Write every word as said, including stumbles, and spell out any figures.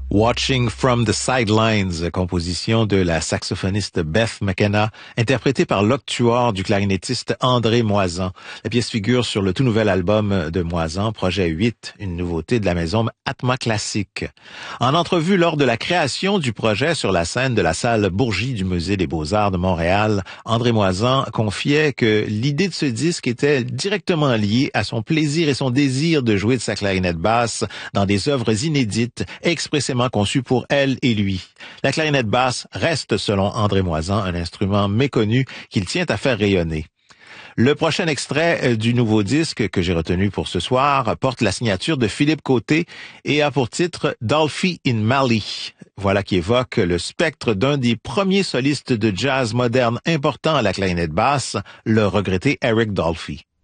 Watching from the Sidelines, composition de la saxophoniste Beth McKenna, interprétée par l'octuor du clarinettiste André Moisan. La pièce figure sur le tout nouvel album de Moisan, Projet huit, une nouveauté de la maison Atma Classique. En entrevue lors de la création du projet sur la scène de la salle Bourgie du Musée des Beaux-Arts de Montréal, André Moisan confiait que l'idée de ce disque était directement liée à son plaisir et son désir de jouer de sa clarinette basse dans des œuvres inédites, expressément conçu pour elle et lui. La clarinette basse reste, selon André Moisan, un instrument méconnu qu'il tient à faire rayonner. Le prochain extrait du nouveau disque que j'ai retenu pour ce soir porte la signature de Philippe Côté et a pour titre Dolphy in Mali. Voilà qui évoque le spectre d'un des premiers solistes de jazz moderne importants à la clarinette basse, le regretté Eric Dolphy.